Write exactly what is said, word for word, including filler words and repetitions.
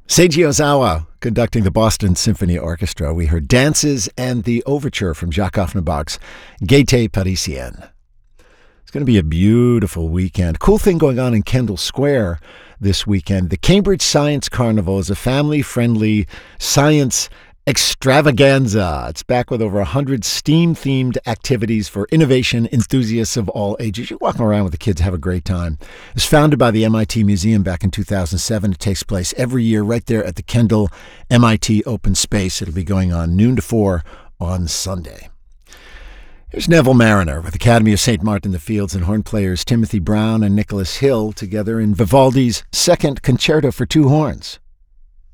Seiji Ozawa conducting the Boston Symphony Orchestra. We heard Dances and the Overture from Jacques Offenbach's Gaieté Parisienne. It's going to be a beautiful weekend. Cool thing going on in Kendall Square this weekend. The Cambridge Science Carnival is a family-friendly science extravaganza. It's back with over one hundred STEAM-themed activities for innovation enthusiasts of all ages. You're walking around with the kids, have a great time. It was founded by the M I T Museum back in two thousand seven. It takes place every year right there at the Kendall M I T Open Space. It'll be going on noon to four on Sunday. Here's Neville Marriner with Academy of Saint Martin in the Fields and horn players Timothy Brown and Nicholas Hill together in Vivaldi's Second Concerto for Two Horns.